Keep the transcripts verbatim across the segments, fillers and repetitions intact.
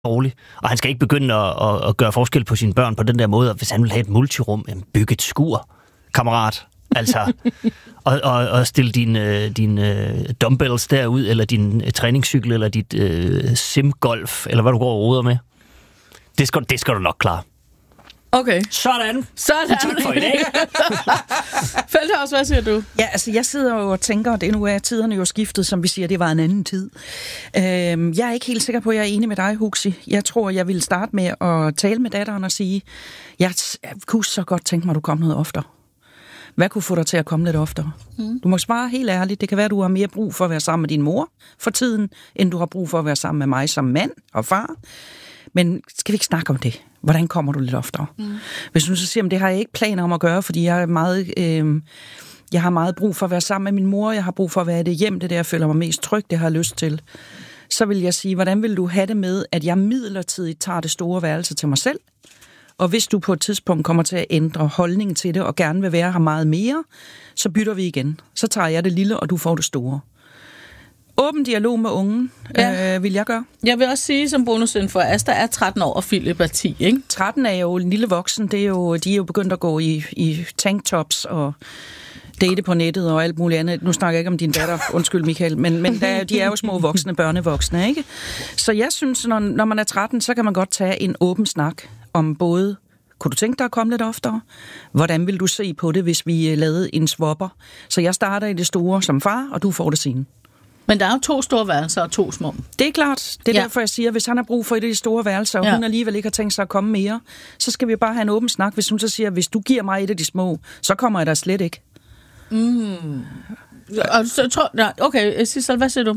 rolig. Og han skal ikke begynde at, at, at gøre forskel på sine børn på den der måde. Og hvis han vil have et multirum, bygge et skur, kammerat. Altså, og, og, og stille dine din, uh, dumbbells derud, eller din uh, træningscykel, eller dit uh, simgolf, eller hvad du går og roder med. Det skal, det skal du nok klare. Okay. Sådan. Sådan. Tak for i dag. Feldhaus, hvad siger du? Ja, altså jeg sidder jo og tænker, at nu er tiderne jo skiftet, som vi siger, det var en anden tid. Øhm, jeg er ikke helt sikker på, at jeg er enig med dig, Huxi. Jeg tror, jeg vil starte med at tale med datteren og sige, jeg kunne så godt tænke mig, at du kom noget oftere. Hvad kunne få dig til at komme lidt oftere? Mm. Du må svare helt ærligt. Det kan være, at du har mere brug for at være sammen med din mor for tiden, end du har brug for at være sammen med mig som mand og far. Men skal vi ikke snakke om det? Hvordan kommer du lidt oftere? Mm. Hvis du så siger, at det har jeg ikke planer om at gøre, fordi jeg er meget, øh, jeg har meget brug for at være sammen med min mor, jeg har brug for at være i det hjem, det der, jeg føler mig mest tryg, det har jeg lyst til. Så vil jeg sige, hvordan vil du have det med, at jeg midlertidigt tager det store værelse til mig selv? Og hvis du på et tidspunkt kommer til at ændre holdning til det, og gerne vil være her meget mere, så bytter vi igen. Så tager jeg det lille, og du får det store. Åben dialog med ungen, ja. øh, vil jeg gøre. Jeg vil også sige som bonusinfo, at Asta er tretten år, og Philip er ti, ikke? tretten er jo en lille voksen. Det er jo, de er jo begyndt at gå i, i tanktops og date på nettet og alt muligt andet. Nu snakker jeg ikke om din datter, undskyld Michael, men, men der, de er jo små voksne, børnevoksne, ikke? Så jeg synes, når, når man er tretten, så kan man godt tage en åben snak om både, kunne du tænke dig at komme lidt oftere? Hvordan vil du se på det, hvis vi lavede en swapper? Så jeg starter i det store som far, og du får det sine. Men der er jo to store værelser og to små. Det er klart. Det er ja. Derfor, jeg siger, at hvis han har brug for et af de store værelser, og ja. hun alligevel ikke har tænkt sig at komme mere, så skal vi bare have en åben snak. Hvis hun så siger, at hvis du giver mig et af de små, så kommer jeg der slet ikke. Mm. Og så tror jeg... Okay, Sissel, hvad siger du?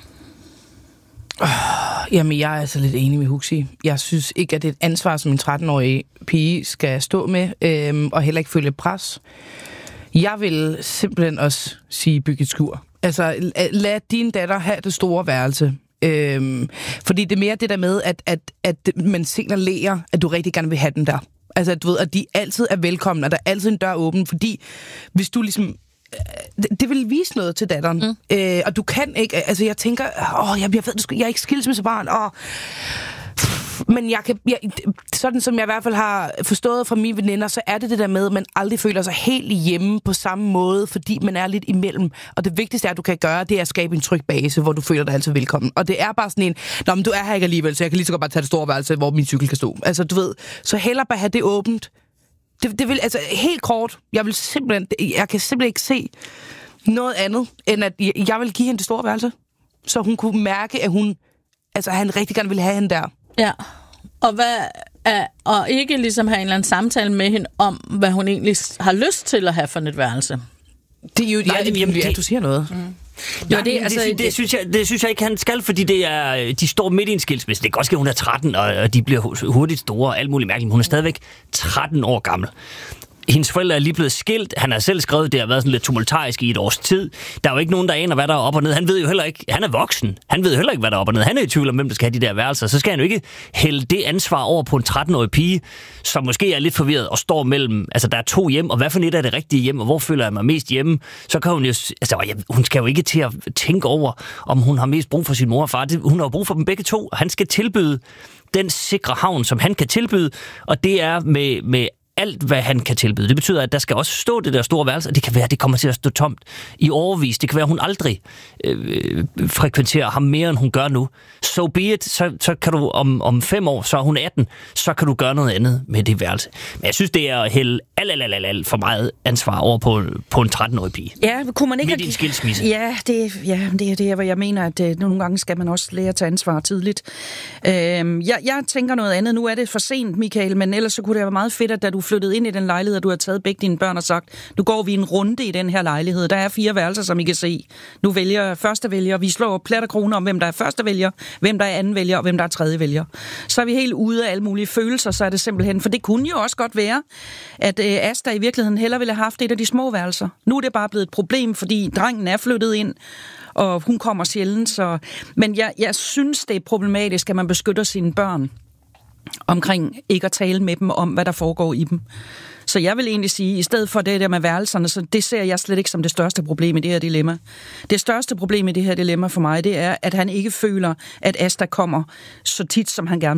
Oh, jamen, jeg er altså lidt enig med Huxi. Jeg synes ikke, at det er et ansvar, som en tretten-årig pige skal stå med, øhm, og heller ikke føle pres. Jeg vil simpelthen også sige bygge et skur. Altså, lad din datter have det store værelse. Øhm, fordi det er mere det der med, at, at, at man signalerer, at du rigtig gerne vil have den der. Altså, at du ved, at de altid er velkomne, og der er altid en dør åben, fordi hvis du ligesom... Det, det vil vise noget til datteren. Mm. Øh, og du kan ikke... Altså, jeg tænker... Åh, jeg, jeg ved, jeg er ikke skilsmissebarn, og... Men jeg kan, jeg, sådan som jeg i hvert fald har forstået fra mine veninder, så er det det der med, at man aldrig føler sig helt hjemme på samme måde, fordi man er lidt imellem. Og det vigtigste, at du kan gøre, det er at skabe en tryg base, hvor du føler dig altid velkommen. Og det er bare sådan en, nå, men du er her ikke alligevel, så jeg kan lige så godt bare tage det store værelse, hvor min cykel kan stå. Altså, du ved, så hellere bare have det åbent. Det, det vil, altså, helt kort, jeg vil simpelthen, jeg kan simpelthen ikke se noget andet, end at jeg vil give hende det store værelse, så hun kunne mærke, at hun, altså, han rigtig gerne ville have hende der. Ja, og, hvad er, og ikke ligesom have en eller anden samtale med hende om, hvad hun egentlig har lyst til at have for et værelse. Det er jo, Nej, ja, det, jamen, det, ja, du siger noget. Mm. Ja, det, altså, det, det, synes jeg, det synes jeg ikke, han skal, fordi det er, de står midt i en skilsmisse. Det kan godt ske, at hun er tretten, og de bliver hurtigt store og alt muligt mærkeligt. Hun er stadigvæk tretten år gammel. Hendes forældre er lige blevet skilt. Han har selv skrevet, det har været sådan lidt tumultarisk i et års tid. Der er jo ikke nogen, der aner, hvad der er op og ned. Han ved jo heller ikke, han er voksen. Han ved jo heller ikke, hvad der er op og ned. Han er i tvivl om, hvem der skal have de der værelser. Så skal han jo ikke hælde det ansvar over på en tretten-årig pige, som måske er lidt forvirret og står mellem, altså der er to hjem, og hvad for et er det rigtige hjem, og hvor føler jeg mig mest hjemme? Så kan hun jo, altså hun skal jo ikke til at tænke over, om hun har mest brug for sin mor og far. Hun har jo brug for dem begge to. Han skal tilbyde den sikre havn, som han kan tilbyde, og det er med, med alt, hvad han kan tilbyde. Det betyder, at der skal også stå det der store værelse, og det kan være, at det kommer til at stå tomt i årevis. Det kan være, at hun aldrig øh, frekventerer ham mere, end hun gør nu. So be it. Så, så kan du om, om fem år, så er hun atten, så kan du gøre noget andet med det værelse. Men jeg synes, det er at hælde alt, alt, alt, alt for meget ansvar over på, på en tretten-årig pige. Ja, kunne man ikke... Midt i en skilsmisse. Ja, det, ja, det er det, hvor jeg mener, at uh, nogle gange skal man også lære at tage ansvar tidligt. Uh, jeg, jeg tænker noget andet. Nu er det for sent, Michael, men ellers så kunne det være meget fedt, at da du flyttede ind i den lejlighed, og du har taget begge dine børn og sagt, nu går vi en runde i den her lejlighed. Der er fire værelser, som I kan se. Nu vælger første vælger. Vi slår plat og kroner om, hvem der er første vælger, hvem der er anden vælger, og hvem der er tredje vælger. Så er vi helt ude af alle mulige følelser, så er det simpelthen, for det kunne jo også godt være, at øh, Asta i virkeligheden hellere ville have haft et af de små værelser. Nu er det bare blevet et problem, fordi drengen er flyttet ind, og hun kommer sjældent. Så... Men jeg, jeg synes, det er problematisk, at man beskytter sine børn omkring ikke at tale med dem om, hvad der foregår i dem. Så jeg vil egentlig sige, i stedet for det der med værelserne, så det ser jeg slet ikke som det største problem i det her dilemma. Det største problem i det her dilemma for mig, det er, at han ikke føler, at Asta kommer så tit, som han gerne